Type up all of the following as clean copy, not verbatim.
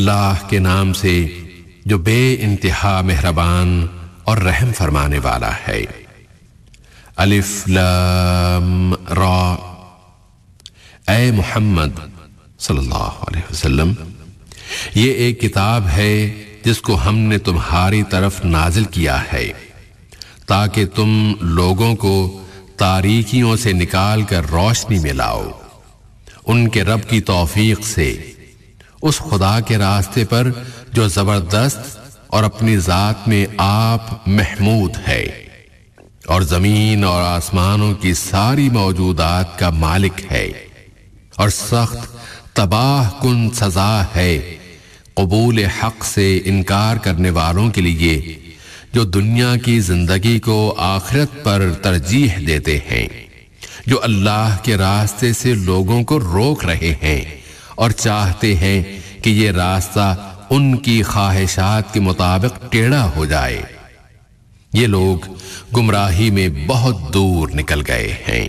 اللہ کے نام سے جو بے انتہا مہربان اور رحم فرمانے والا ہے۔ الف لام را۔ اے محمد صلی اللہ علیہ وسلم، یہ ایک کتاب ہے جس کو ہم نے تمہاری طرف نازل کیا ہے تاکہ تم لوگوں کو تاریکیوں سے نکال کر روشنی میں لاؤ، ان کے رب کی توفیق سے، اس خدا کے راستے پر جو زبردست اور اپنی ذات میں آپ محمود ہے اور زمین اور آسمانوں کی ساری موجودات کا مالک ہے، اور سخت تباہ کن سزا ہے قبول حق سے انکار کرنے والوں کے لیے جو دنیا کی زندگی کو آخرت پر ترجیح دیتے ہیں، جو اللہ کے راستے سے لوگوں کو روک رہے ہیں اور چاہتے ہیں کہ یہ راستہ ان کی خواہشات کے مطابق ٹیڑھا ہو جائے۔ یہ لوگ گمراہی میں بہت دور نکل گئے ہیں۔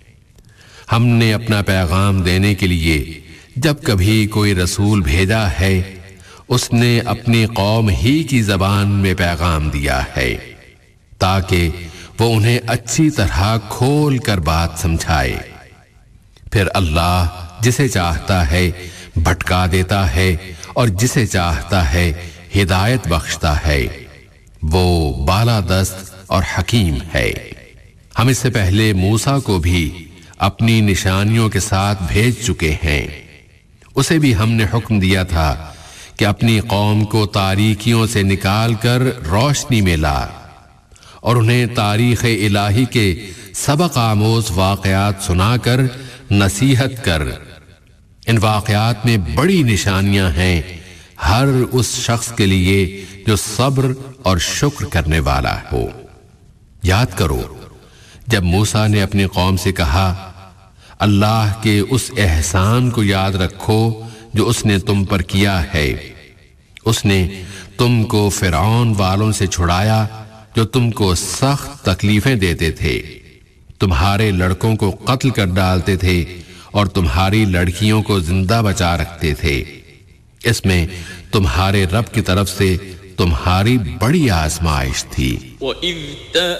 ہم نے اپنا پیغام دینے کے لیے جب کبھی کوئی رسول بھیجا ہے، اس نے اپنی قوم ہی کی زبان میں پیغام دیا ہے تاکہ وہ انہیں اچھی طرح کھول کر بات سمجھائے۔ پھر اللہ جسے چاہتا ہے بھٹکا دیتا ہے اور جسے چاہتا ہے ہدایت بخشتا ہے، وہ بالادست اور حکیم ہے۔ ہم اس سے پہلے موسیٰ کو بھی اپنی نشانیوں کے ساتھ بھیج چکے ہیں۔ اسے بھی ہم نے حکم دیا تھا کہ اپنی قوم کو تاریکیوں سے نکال کر روشنی میں لا اور انہیں تاریخ الہی کے سبق آموز واقعات سنا کر نصیحت کر۔ ان واقعات میں بڑی نشانیاں ہیں ہر اس شخص کے لیے جو صبر اور شکر کرنے والا ہو۔ یاد کرو جب موسیٰ نے اپنی قوم سے کہا، اللہ کے اس احسان کو یاد رکھو جو اس نے تم پر کیا ہے۔ اس نے تم کو فرعون والوں سے چھڑایا جو تم کو سخت تکلیفیں دیتے تھے، تمہارے لڑکوں کو قتل کر ڈالتے تھے اور تمہاری لڑکیوں کو زندہ بچا رکھتے تھے۔ اس میں تمہارے رب کی طرف سے تمہاری بڑی آزمائش تھی۔